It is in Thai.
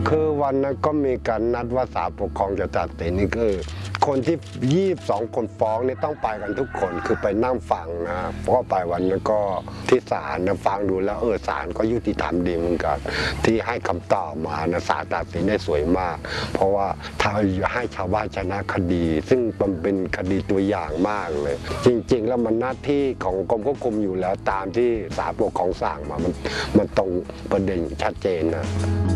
คือวันนั้นก็มีการนัดว่าศาลปกครองจะตัดสินนี่คือคนที่22คนฟ้องนี่ต้องไปกันทุกคนคือไปนั่งฟังนะเพราะไปวันนั้นก็ที่ศาลนะฟังดูแล้วศาลก็ยุติธรรมดีเหมือนกันที่ให้คำตอบมานะศาลตัดสินได้สวยมาก เพราะว่าถ้าให้ชาวบ้านชนะคดี ซึ่งมันเป็นคดีตัวอย่างมากเลยจริงๆแล้วมันหน้าที่ของกรมควบคุมอยู่แล้วตามที่ศาลปกครองสั่งมามันตรงประเด็นชัดเจนนะ